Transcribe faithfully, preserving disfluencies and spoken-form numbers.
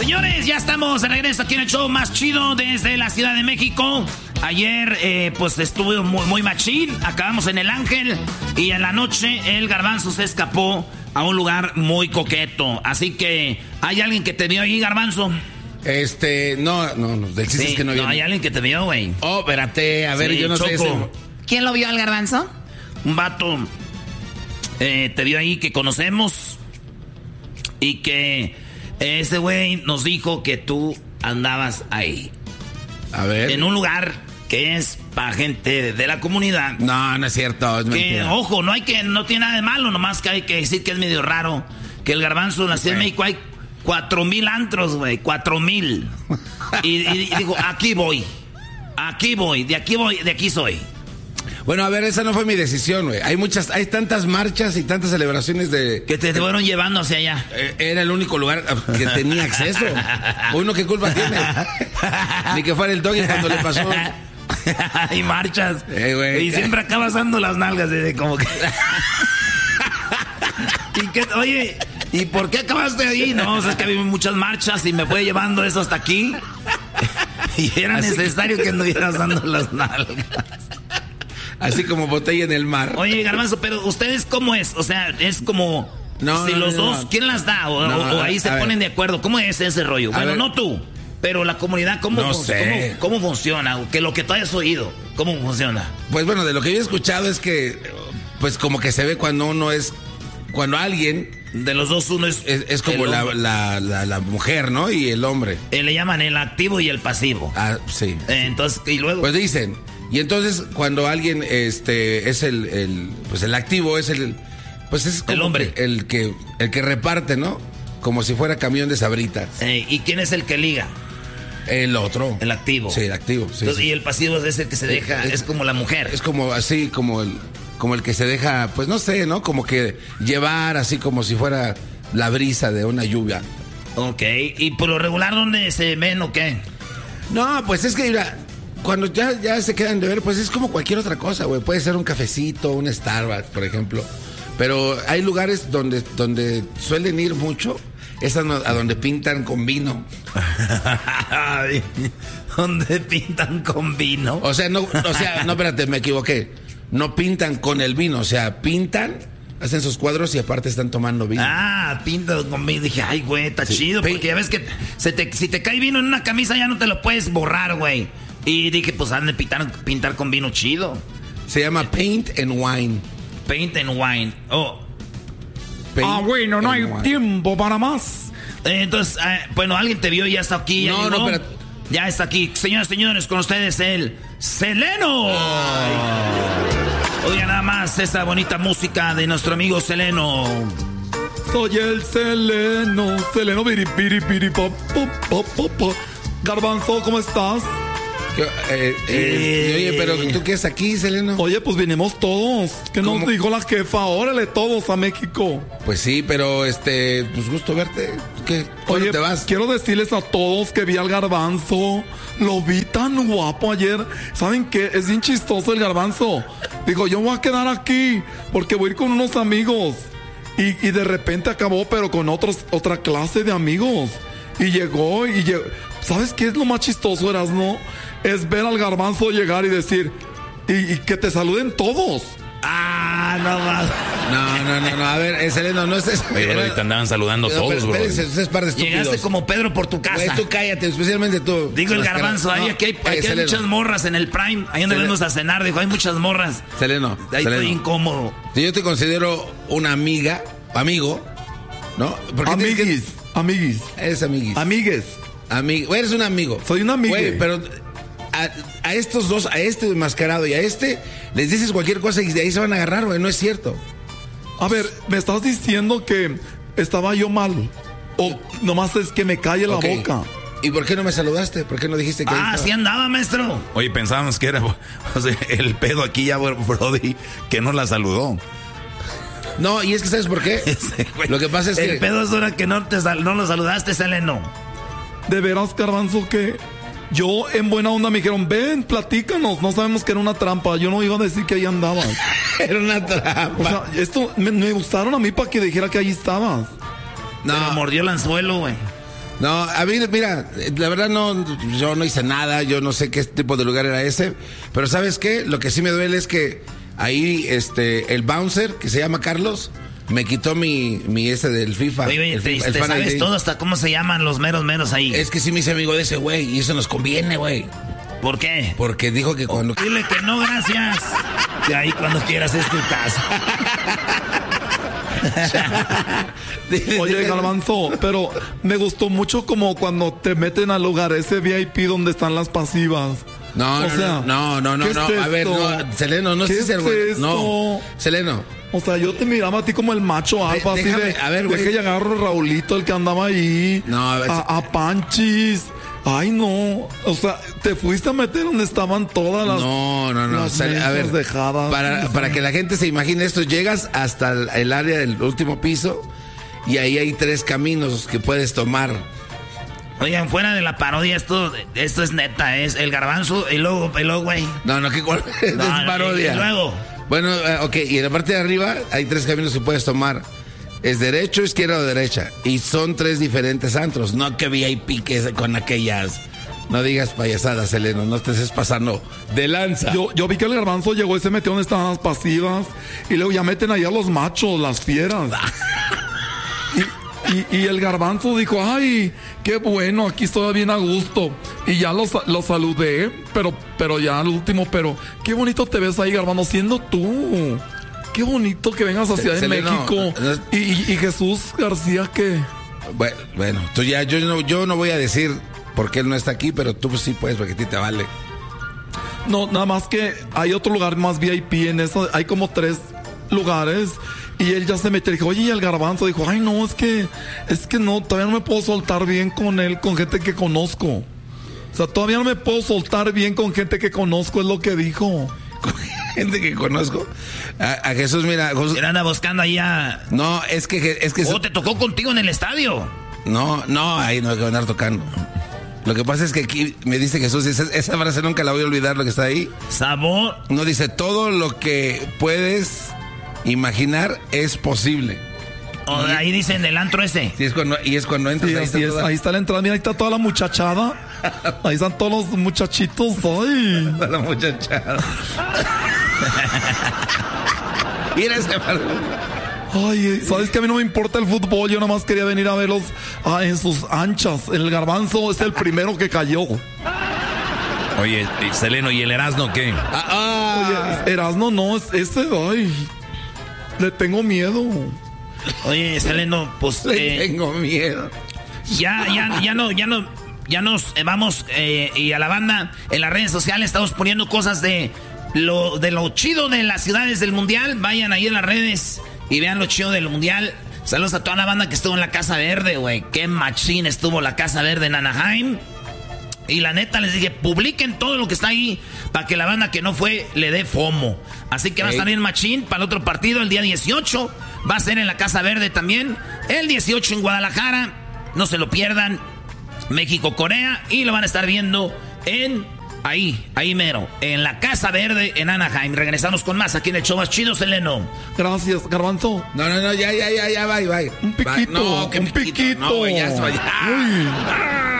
Señores, ya estamos de regreso aquí en el show más chido desde la Ciudad de México. Ayer, eh, pues estuvo muy, muy machín. Acabamos en El Ángel. Y en la noche el Garbanzo se escapó a un lugar muy coqueto. Así que, ¿hay alguien que te vio ahí, Garbanzo? Este, no, no, no, del chiste Sí, es que no vio. No, hay alguien que te vio, güey. Oh, espérate, a ver, Sí, yo no Choco. sé ese. ¿Quién lo vio al Garbanzo? Un vato eh, te vio ahí que conocemos. Y que ese güey nos dijo que tú andabas ahí. A ver. En un lugar que es para gente de, de la comunidad. No, no es cierto, es Que, mentira. ojo, no hay que, no tiene nada de malo, nomás que hay que decir que es medio raro. Que el Garbanzo en la Ciudad de México hay cuatro mil antros, güey, cuatro mil. Y, y, y digo, aquí voy, aquí voy, de aquí voy, de aquí soy. Bueno, a ver, esa no fue mi decisión, güey. Hay muchas, hay tantas marchas y tantas celebraciones de... Que te, te fueron llevando hacia allá. Eh, Era el único lugar que tenía acceso. Uno, ¿qué culpa tiene? Ni que fuera el doggy cuando le pasó. Hay marchas. Eh, güey. Y siempre acabas dando las nalgas de como que... ¿Y qué, oye, ¿y por qué acabaste ahí? No, o sea, es que había muchas marchas y me fue llevando eso hasta aquí. Y era Así necesario que anduvieras dando las nalgas. Así como botella en el mar. Oye, Garbanzo, pero ¿ustedes cómo es? O sea, es como... No, si no, los no, dos, no. ¿quién las da? O, No, o- o ahí se a ponen ver. de acuerdo. ¿Cómo es ese rollo? A Bueno, ver. no tú, pero la comunidad, ¿cómo, No fun- sé. cómo, cómo funciona? Que lo que tú hayas oído, ¿cómo funciona? Pues bueno, de lo que yo he escuchado es que, pues como que se ve cuando uno es, cuando alguien De los dos, uno es... es, es como el la, hombre. la, la, la mujer, ¿no? Y el hombre. Eh, le llaman el activo y el pasivo. Ah, sí. Eh, entonces, y luego... Pues dicen. Y entonces cuando alguien este es el, el pues el activo es el pues es como El hombre. que- el que el que reparte, ¿no? Como si fuera camión de sabritas. eh, ¿Y quién es el que liga? El otro. El activo. Sí, el activo. Sí, Entonces, sí. Y el pasivo es el que se deja, es- es como la mujer. Es como así, como el, como el que se deja, pues no sé, ¿no? Como que llevar así como si fuera la brisa de una lluvia. Ok, ¿y por lo regular dónde se ven o qué? No, pues es que mira, cuando ya, ya se quedan de ver, pues es como cualquier otra cosa, güey. Puede ser un cafecito, un Starbucks, por ejemplo. Pero hay lugares donde, donde suelen ir mucho, es a, no- a donde pintan con vino. ¿Dónde pintan con vino? O sea, no, o sea, no, espérate, me equivoqué. No pintan con el vino, o sea, pintan, hacen sus cuadros y aparte están tomando vino. Ah, pintan con vino. Dije, ay, güey, está Sí. chido. Pe- Porque ya ves que se te, si te cae vino en una camisa ya no te lo puedes borrar, güey. Y dije, pues han de pintar, pintar con vino chido. Se llama Paint and Wine. Paint and wine. Oh. Paint Ah, bueno, no and hay Wine. tiempo para más. Eh, Entonces, eh, bueno, alguien te vio y ya está aquí. Ya No, llegó. no, pero- Ya está aquí. Señoras y señores, con ustedes el Seleno. Oiga, nada más esta bonita música de nuestro amigo Seleno. Soy el Seleno, Seleno, piri, piri, piri, pa, pa, pa, pa, pa. Garbanzo, ¿cómo estás? Que, eh, eh, oye, pero ¿tú qué es aquí, Seleno? Oye, pues vinimos todos. ¿Qué nos ¿Cómo? dijo la jefa? Órale, todos a México. Pues sí, pero este, pues gusto verte. ¿Qué? ¿Cuándo Oye, te vas? quiero decirles a todos que vi al Garbanzo. Lo vi tan guapo ayer. ¿Saben qué? Es bien chistoso el Garbanzo. Digo, yo voy a quedar aquí porque voy a ir con unos amigos. Y, y de repente acabó, pero con otros, otra clase de amigos. Y llegó y llegó. ¿Sabes qué es lo más chistoso, Erasmo? Es ver al Garbanzo llegar y decir, y, y que te saluden todos. Ah, no más. No, no, no, no, a ver, eh, Seleno, no estés... Oye, bro, y te andaban saludando No, todos, pero bro. espérense, ustedes par de estúpidos. Llegaste como Pedro por tu casa. Güey, tú cállate, especialmente tú. Digo el Las Garbanzo, caras- ahí no, aquí hay, eh, aquí hay Seleno, muchas morras en el Prime. Ahí donde Seleno. venimos a cenar, dijo, hay muchas morras. Seleno, Ahí Seleno. estoy incómodo. Si yo te considero una amiga, amigo, ¿no? Porque Amiguis, amiguis, Eres amiguis. amigues. Amigo, eres un amigo. Soy un amigo. Güey, pero a, a estos dos, a este enmascarado y a este, les dices cualquier cosa y de ahí se van a agarrar, güey. No es cierto. A ver, ¿me estás diciendo que estaba yo mal? ¿O nomás es que me calle la Ok. boca? ¿Y por qué no me saludaste? ¿Por qué no dijiste que ahí Ah, estaba? sí andaba, maestro. Oye, pensábamos que era o sea, el pedo aquí ya, Brody, que no la saludó. No, y es que ¿sabes por qué? Ese güey. Lo que pasa es El que... pedo es ahora que no, te sal- no lo saludaste, Seleno. De veras, Garbanzo, que yo en buena onda me dijeron, ven, platícanos. No sabemos que era una trampa. Yo no iba a decir que ahí andabas. Era una O trampa. sea, esto me, me gustaron a mí para que dijera que ahí estabas. No, Pero mordió el anzuelo, güey. No, a mí, mira, la verdad no, yo no hice nada, yo no sé qué tipo de lugar era ese, pero ¿sabes qué? Lo que sí me duele es que ahí, este, el bouncer, que se llama Carlos, me quitó mi, mi ese del FIFA. Oye, oye, el, te, el te sabes I D. Todo hasta cómo se llaman los meros meros ahí. Es que sí me hice amigo de ese güey y eso nos conviene, güey. ¿Por qué? Porque dijo que cuando... Oh, dile que no, gracias. Y ahí cuando quieras es tu casa. Oye, Garbanzo, pero me gustó mucho como cuando te meten al lugar ese V I P donde están las pasivas. No, o no, sea, no, no, no, ¿qué no, es a ver, no, Seleno, no es el güey. No, Seleno. O sea, yo te miraba a ti como el macho alfa, así de, a ver, güey. De que agarro a Raulito, el que andaba ahí, no, a, ver, a, a Panchis. Ay, no. O sea, te fuiste a meter donde estaban todas las. No, no, no. Las Sale, a ver, dejadas. Para, para que la gente se imagine esto, llegas hasta el, el área del último piso y ahí hay tres caminos que puedes tomar. Oigan, fuera de la parodia, esto, esto es neta, es el Garbanzo y luego, y luego, güey. No, no, ¿qué cuál? No, es parodia. Y luego. Bueno, uh, ok, y en la parte de arriba hay tres caminos que puedes tomar. Es derecho, izquierda o derecha. Y son tres diferentes antros. No que V I P que con aquellas. No digas payasadas, Seleno. No te estés pasando de lanza. Yo, yo vi que el Garbanzo llegó y se metió donde estaban las pasivas. Y luego ya meten allá los machos, las fieras. y, y, y el Garbanzo dijo, ay, qué bueno, aquí estoy bien a gusto. Y ya los, los saludé, pero, pero ya al último, pero qué bonito te ves ahí, Garbanzo, siendo tú. Qué bonito que vengas a Ciudad de México. No, no, y, y, y Jesús García, ¿qué? Bueno, bueno, tú ya, yo no, yo no voy a decir por qué él no está aquí, pero tú sí puedes, porque a ti te vale. No, nada más que hay otro lugar más V I P en eso. Hay como tres lugares. Y él ya se metió y dijo, oye, y el Garbanzo dijo, ay, no, es que, es que no, todavía no me puedo soltar bien con él, con gente que conozco. O sea, todavía no me puedo soltar bien con gente que conozco, es lo que dijo. Gente que conozco. A, a Jesús, mira. Jesús... Él anda buscando allá. No, es que. Es que ¿O te tocó contigo en el estadio? No, no, ahí no hay que andar tocando. Lo que pasa es que aquí me dice Jesús, esa, esa frase nunca la voy a olvidar, lo que está ahí. Sabor. No, dice, todo lo que puedes imaginar es posible. O ahí dice en el antro ese. Sí, es cuando, y es cuando entras. Sí, ahí, está está es, toda... ahí está la entrada, mira, ahí está toda la muchachada. Ahí están todos los muchachitos. Ay. Toda la muchachada. Mira ese barco. Ay, sabes que a mí no me importa el fútbol, yo nada más quería venir a verlos ah, en sus anchas. El Garbanzo es el primero que cayó. Oye, Seleno, ¿y el Erasno qué? Ah, ah. Oye, Erasno no, es ese, ay, le tengo miedo. Oye, Seleno, pues le eh, tengo miedo. Ya, ya, ya no, ya no, ya nos eh, vamos eh, y a la banda en las redes sociales estamos poniendo cosas de lo, de lo chido de las ciudades del mundial. Vayan ahí en las redes y vean lo chido del mundial. Saludos a toda la banda que estuvo en la Casa Verde, güey. Qué machín estuvo la Casa Verde en Anaheim. Y la neta les dije, publiquen todo lo que está ahí para que la banda que no fue le dé FOMO. Así que va a salir machín para el otro partido el día dieciocho. Va a ser en la Casa Verde también. El dieciocho en Guadalajara. No se lo pierdan. México-Corea. Y lo van a estar viendo en... Ahí, ahí mero, en la Casa Verde en Anaheim. Regresamos con más aquí en el show más chido, Seleno. Gracias, Garbanzo. No, no, no, ya, ya, ya, ya, bye, bye. Un piquito, no, un piquito. No, güey, ya, ya.